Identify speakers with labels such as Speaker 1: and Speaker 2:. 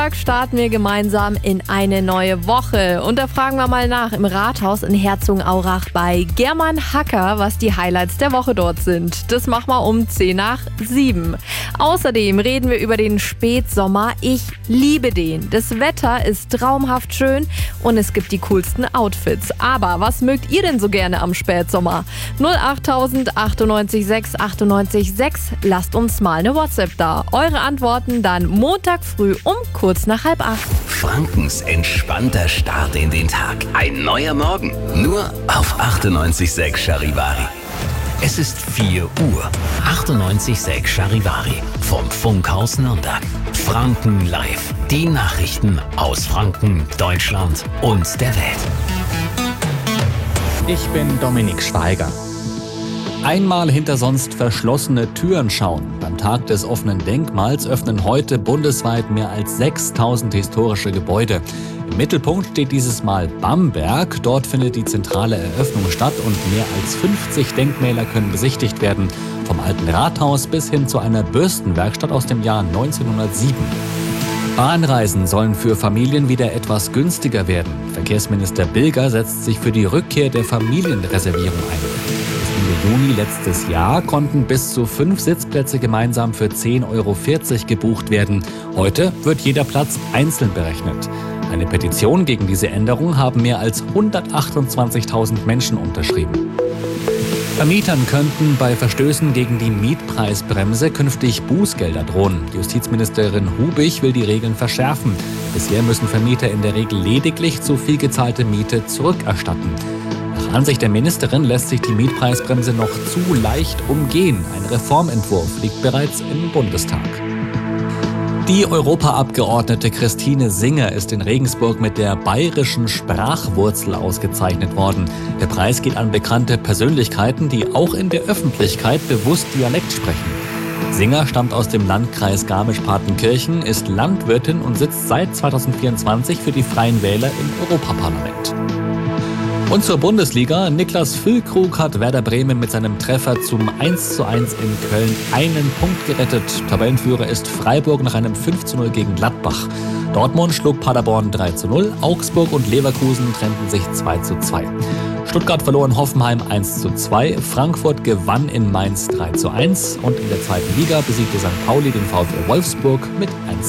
Speaker 1: Montag starten wir gemeinsam in eine neue Woche. Und da fragen wir mal nach im Rathaus in Herzogenaurach bei German Hacker, was die Highlights der Woche dort sind. Das machen wir um 6:10. Außerdem reden wir über den Spätsommer. Ich liebe den. Das Wetter ist traumhaft schön und es gibt die coolsten Outfits. Aber was mögt ihr denn so gerne am Spätsommer? 08000 98 6 98 6. Lasst uns mal eine WhatsApp da. Eure Antworten dann Montag früh um kurz nach 7:30.
Speaker 2: Frankens entspannter Start in den Tag. Ein neuer Morgen. Nur auf 98,6 Charivari. Es ist 4 Uhr. 98,6 Charivari. Vom Funkhaus Nürnberg. Franken live. Die Nachrichten aus Franken, Deutschland und der Welt.
Speaker 3: Ich bin Dominik Schweiger. Einmal hinter sonst verschlossene Türen schauen. Beim Tag des offenen Denkmals öffnen heute bundesweit mehr als 6000 historische Gebäude. Im Mittelpunkt steht dieses Mal Bamberg. Dort findet die zentrale Eröffnung statt und mehr als 50 Denkmäler können besichtigt werden. Vom alten Rathaus bis hin zu einer Bürstenwerkstatt aus dem Jahr 1907. Bahnreisen sollen für Familien wieder etwas günstiger werden. Verkehrsminister Bilger setzt sich für die Rückkehr der Familienreservierung ein. Ende Juni letztes Jahr konnten bis zu 5 Sitzplätze gemeinsam für 10,40 € gebucht werden. Heute wird jeder Platz einzeln berechnet. Eine Petition gegen diese Änderung haben mehr als 128.000 Menschen unterschrieben. Vermietern könnten bei Verstößen gegen die Mietpreisbremse künftig Bußgelder drohen. Justizministerin Hubich will die Regeln verschärfen. Bisher müssen Vermieter in der Regel lediglich zu viel gezahlte Miete zurückerstatten. Nach Ansicht der Ministerin lässt sich die Mietpreisbremse noch zu leicht umgehen. Ein Reformentwurf liegt bereits im Bundestag. Die Europaabgeordnete Christine Singer ist in Regensburg mit der bayerischen Sprachwurzel ausgezeichnet worden. Der Preis geht an bekannte Persönlichkeiten, die auch in der Öffentlichkeit bewusst Dialekt sprechen. Singer stammt aus dem Landkreis Garmisch-Partenkirchen, ist Landwirtin und sitzt seit 2024 für die Freien Wähler im Europaparlament. Und zur Bundesliga. Niklas Füllkrug hat Werder Bremen mit seinem Treffer zum 1:1 in Köln einen Punkt gerettet. Tabellenführer ist Freiburg nach einem 5:0 gegen Gladbach. Dortmund schlug Paderborn 3:0. Augsburg und Leverkusen trennten sich 2:2. Stuttgart verlor in Hoffenheim 1:2. Frankfurt gewann in Mainz 3:1. Und in der zweiten Liga besiegte St. Pauli den VfL Wolfsburg mit 1:0.